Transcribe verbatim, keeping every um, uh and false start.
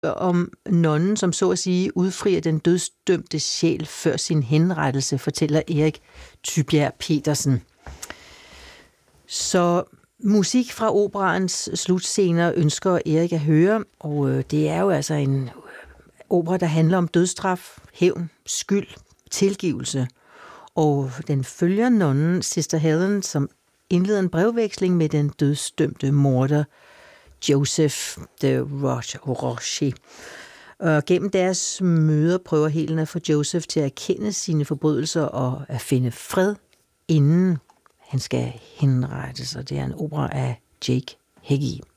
om nonnen, som så at sige udfrier den dødsdømte sjæl før sin henrettelse, fortæller Erik Tybjerg Petersen. Så musik fra operaens slutscener ønsker Erik at høre, og det er jo altså en opera, der handler om dødsstraf, hævn, skyld, tilgivelse. Og den følger nonnen Sister Helen, som indleder en brevveksling med den dødsdømte morder Joseph de Roche. Og gennem deres møder prøver Helen at få Joseph til at erkende sine forbrydelser og at finde fred, inden han skal henrettes. Og det er en opera af Jake Heggie.